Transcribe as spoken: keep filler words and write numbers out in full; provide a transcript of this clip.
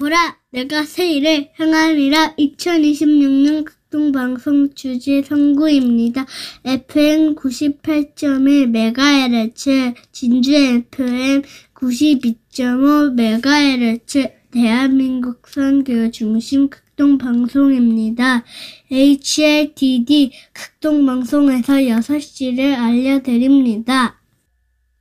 보라, 내가 새 일을 행하리라. 이천이십육 년 극동방송 주제 선구입니다. 에프엠 구십팔 점 일 메가헤르츠, 진주 에프엠 구십이 점 오 메가헤르츠, 대한민국 선교 중심 극동방송입니다. 에이치엘티디 극동방송에서 여섯 시를 알려드립니다.